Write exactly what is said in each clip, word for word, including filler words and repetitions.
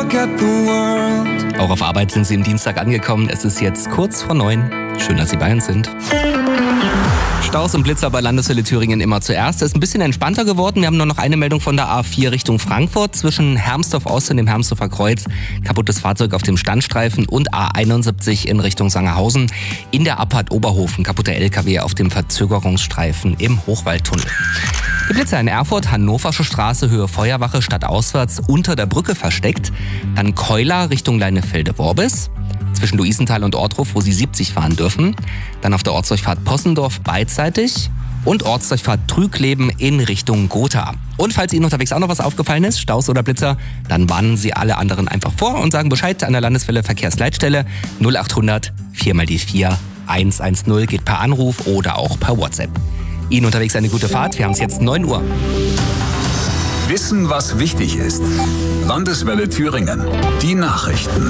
forget the world. Auch auf Arbeit sind Sie am Dienstag angekommen. Es ist jetzt kurz vor neun. Schön, dass Sie bei uns sind. Staus und Blitzer bei Landeswelle Thüringen immer zuerst. Es ist ein bisschen entspannter geworden. Wir haben nur noch eine Meldung von der A vier Richtung Frankfurt. Zwischen Hermsdorf Ost und dem Hermsdorfer Kreuz. Kaputtes Fahrzeug auf dem Standstreifen und A einundsiebzig in Richtung Sangerhausen. In der Abfahrt Oberhofen kaputter L K W auf dem Verzögerungsstreifen im Hochwaldtunnel. Die Blitzer in Erfurt, Hannoversche Straße, Höhe Feuerwache, stadtauswärts unter der Brücke versteckt. Dann Keular Richtung Leinefelde-Worbis. Zwischen Luisenthal und Ortruf, wo Sie siebzig fahren dürfen. Dann auf der Ortsdurchfahrt Possendorf beidseitig und Ortsdurchfahrt Trügleben in Richtung Gotha. Und falls Ihnen unterwegs auch noch was aufgefallen ist, Staus oder Blitzer, dann warnen Sie alle anderen einfach vor und sagen Bescheid an der Landeswelle Verkehrsleitstelle null acht hundert vier mal die vier eins eins null, geht per Anruf oder auch per WhatsApp. Ihnen unterwegs eine gute Fahrt, wir haben es jetzt neun Uhr. Wissen, was wichtig ist. Landeswelle Thüringen. Die Nachrichten.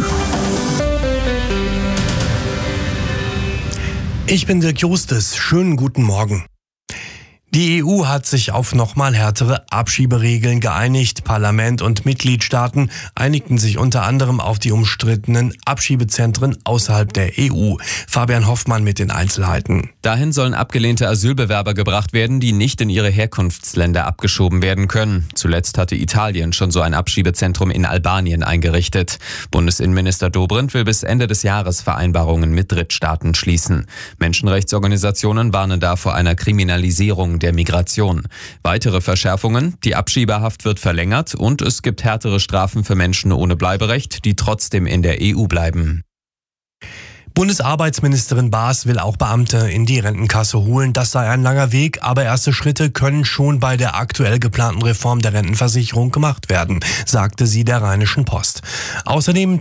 Ich bin Dirk Justus. Schönen guten Morgen. Die E U hat sich auf nochmal härtere Abschieberegeln geeinigt. Parlament und Mitgliedstaaten einigten sich unter anderem auf die umstrittenen Abschiebezentren außerhalb der E U. Fabian Hoffmann mit den Einzelheiten. Dahin sollen abgelehnte Asylbewerber gebracht werden, die nicht in ihre Herkunftsländer abgeschoben werden können. Zuletzt hatte Italien schon so ein Abschiebezentrum in Albanien eingerichtet. Bundesinnenminister Dobrindt will bis Ende des Jahres Vereinbarungen mit Drittstaaten schließen. Menschenrechtsorganisationen warnen da vor einer Kriminalisierung der Migration. Weitere Verschärfungen: Die Abschiebehaft wird verlängert und es gibt härtere Strafen für Menschen ohne Bleiberecht, die trotzdem in der E U bleiben. Bundesarbeitsministerin Baas will auch Beamte in die Rentenkasse holen. Das sei ein langer Weg, aber erste Schritte können schon bei der aktuell geplanten Reform der Rentenversicherung gemacht werden, sagte sie der Rheinischen Post. Außerdem